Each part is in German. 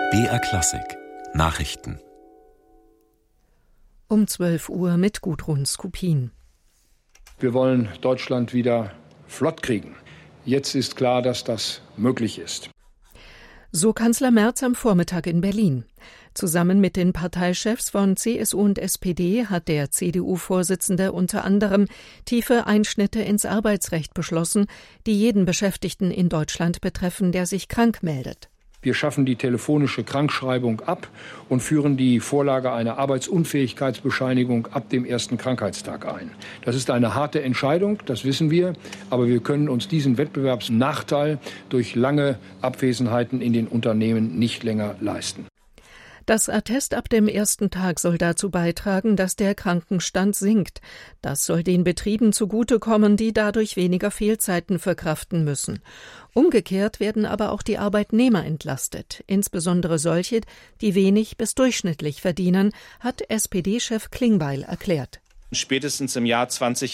BR Klassik Nachrichten um 12 Uhr mit Gudrun Skupin. Wir wollen Deutschland wieder flott kriegen. Jetzt ist klar, dass das möglich ist. So Kanzler Merz am Vormittag in Berlin. Zusammen mit den Parteichefs von CSU und SPD hat der CDU-Vorsitzende unter anderem tiefe Einschnitte ins Arbeitsrecht beschlossen, die jeden Beschäftigten in Deutschland betreffen, der sich krank meldet. Wir schaffen die telefonische Krankschreibung ab und führen die Vorlage einer Arbeitsunfähigkeitsbescheinigung ab dem ersten Krankheitstag ein. Das ist eine harte Entscheidung, das wissen wir, aber wir können uns diesen Wettbewerbsnachteil durch lange Abwesenheiten in den Unternehmen nicht länger leisten. Das Attest ab dem ersten Tag soll dazu beitragen, dass der Krankenstand sinkt. Das soll den Betrieben zugutekommen, die dadurch weniger Fehlzeiten verkraften müssen. Umgekehrt werden aber auch die Arbeitnehmer entlastet, insbesondere solche, die wenig bis durchschnittlich verdienen, hat SPD-Chef Klingbeil erklärt. Spätestens im Jahr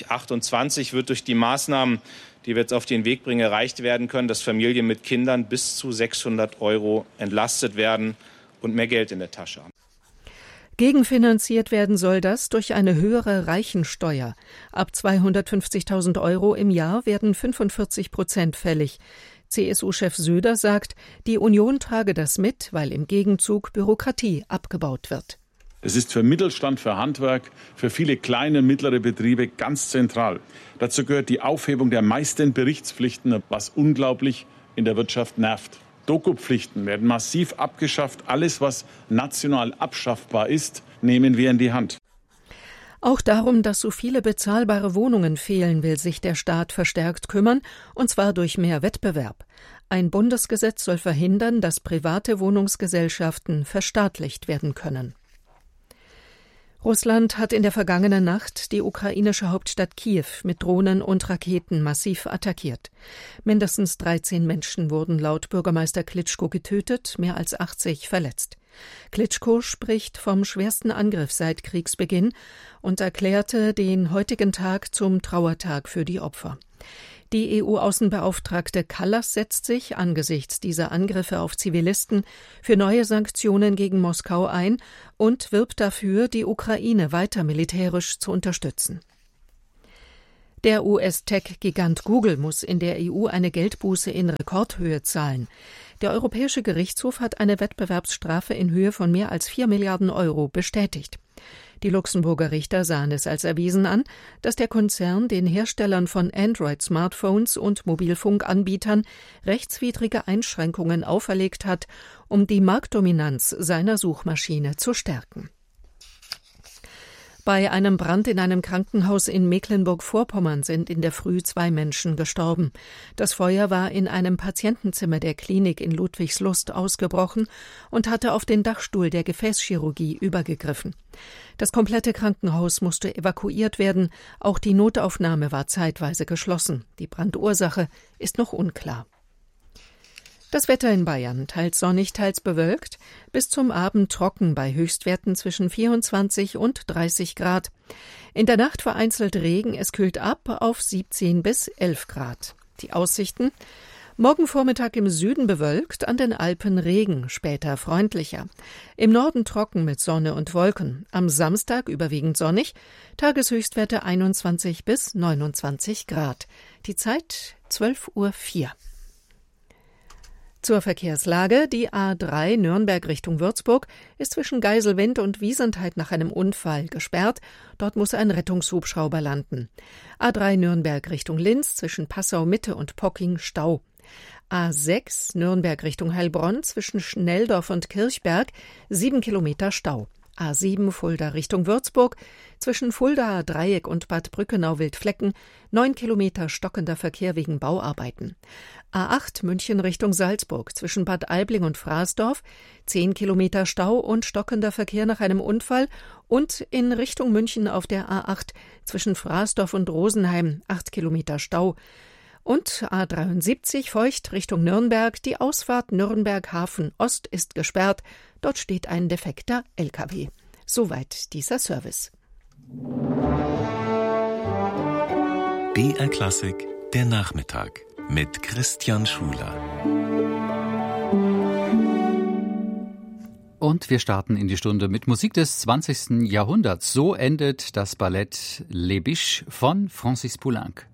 2028 wird durch die Maßnahmen, die wir jetzt auf den Weg bringen, erreicht werden können, dass Familien mit Kindern bis zu 600 € entlastet werden und mehr Geld in der Tasche haben. Gegenfinanziert werden soll das durch eine höhere Reichensteuer. Ab 250.000 € im Jahr werden 45% fällig. CSU-Chef Söder sagt, die Union trage das mit, weil im Gegenzug Bürokratie abgebaut wird. Es ist für Mittelstand, für Handwerk, für viele kleine und mittlere Betriebe ganz zentral. Dazu gehört die Aufhebung der meisten Berichtspflichten, was unglaublich in der Wirtschaft nervt. Dokupflichten werden massiv abgeschafft. Alles, was national abschaffbar ist, nehmen wir in die Hand. Auch darum, dass so viele bezahlbare Wohnungen fehlen, will sich der Staat verstärkt kümmern, und zwar durch mehr Wettbewerb. Ein Bundesgesetz soll verhindern, dass private Wohnungsgesellschaften verstaatlicht werden können. Russland hat in der vergangenen Nacht die ukrainische Hauptstadt Kiew mit Drohnen und Raketen massiv attackiert. Mindestens 13 Menschen wurden laut Bürgermeister Klitschko getötet, mehr als 80 verletzt. Klitschko spricht vom schwersten Angriff seit Kriegsbeginn und erklärte den heutigen Tag zum Trauertag für die Opfer. Die EU-Außenbeauftragte Kallas setzt sich angesichts dieser Angriffe auf Zivilisten für neue Sanktionen gegen Moskau ein und wirbt dafür, die Ukraine weiter militärisch zu unterstützen. Der US-Tech-Gigant Google muss in der EU eine Geldbuße in Rekordhöhe zahlen. Der Europäische Gerichtshof hat eine Wettbewerbsstrafe in Höhe von mehr als 4 Milliarden € bestätigt. Die Luxemburger Richter sahen es als erwiesen an, dass der Konzern den Herstellern von Android-Smartphones und Mobilfunkanbietern rechtswidrige Einschränkungen auferlegt hat, um die Marktdominanz seiner Suchmaschine zu stärken. Bei einem Brand in einem Krankenhaus in Mecklenburg-Vorpommern sind in der Früh 2 Menschen gestorben. Das Feuer war in einem Patientenzimmer der Klinik in Ludwigslust ausgebrochen und hatte auf den Dachstuhl der Gefäßchirurgie übergegriffen. Das komplette Krankenhaus musste evakuiert werden. Auch die Notaufnahme war zeitweise geschlossen. Die Brandursache ist noch unklar. Das Wetter in Bayern, teils sonnig, teils bewölkt, bis zum Abend trocken bei Höchstwerten zwischen 24 und 30 Grad. In der Nacht vereinzelt Regen, es kühlt ab auf 17 bis 11 Grad. Die Aussichten: Morgen Vormittag im Süden bewölkt, an den Alpen Regen, später freundlicher. Im Norden trocken mit Sonne und Wolken. Am Samstag überwiegend sonnig, Tageshöchstwerte 21 bis 29 Grad. Die Zeit 12:04 Uhr. Zur Verkehrslage: Die A3 Nürnberg Richtung Würzburg ist zwischen Geiselwind und Wiesentheit nach einem Unfall gesperrt. Dort muss ein Rettungshubschrauber landen. A3 Nürnberg Richtung Linz zwischen Passau Mitte und Pocking Stau. A6 Nürnberg Richtung Heilbronn zwischen Schnelldorf und Kirchberg 7 Kilometer Stau. A7 Fulda Richtung Würzburg zwischen Fuldaer Dreieck und Bad Brückenau-Wildflecken 9 Kilometer stockender Verkehr wegen Bauarbeiten. A8 München Richtung Salzburg zwischen Bad Aibling und Fraßdorf 10 Kilometer Stau und stockender Verkehr nach einem Unfall und in Richtung München auf der A8 zwischen Fraßdorf und Rosenheim 8 Kilometer Stau. Und A73 Feucht Richtung Nürnberg, die Ausfahrt Nürnberg Hafen Ost ist gesperrt. Dort steht ein defekter LKW. Soweit dieser Service. BR Klassik, der Nachmittag mit Christian Schuler. Und wir starten in die Stunde mit Musik des 20. Jahrhunderts. So endet das Ballett Les Biches von Francis Poulenc.